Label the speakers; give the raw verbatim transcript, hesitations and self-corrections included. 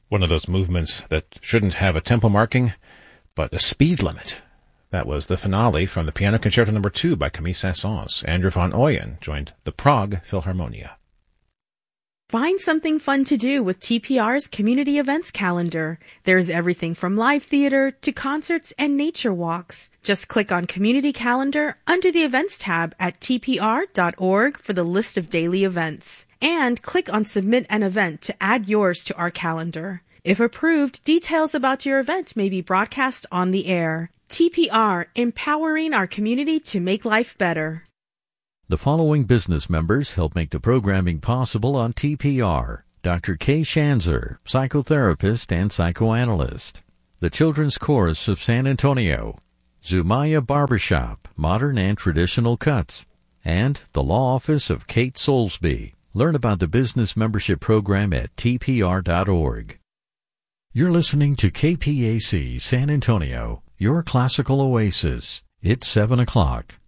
Speaker 1: One of those movements that shouldn't have a tempo marking, but a speed limit. That was the finale from the Piano Concerto Number Two by Camille Saint-Saëns. Andrew van Ooyen joined the Prague Philharmonia.
Speaker 2: Find something fun to do with T P R's community events calendar. There's everything from live theater to concerts and nature walks. Just click on Community Calendar under the Events tab at t p r dot org for the list of daily events. And click on Submit an Event to add yours to our calendar. If approved, details about your event may be broadcast on the air. T P R, empowering our community to make life better.
Speaker 3: The following business members help make the programming possible on T P R. Doctor Kay Shanzer, psychotherapist and psychoanalyst. The Children's Chorus of San Antonio. Zumaya Barbershop, modern and traditional cuts. And the Law Office of Kate Soulsby. Learn about the business membership program at t p r dot org. You're listening to K P A C San Antonio, your classical oasis. It's seven o'clock.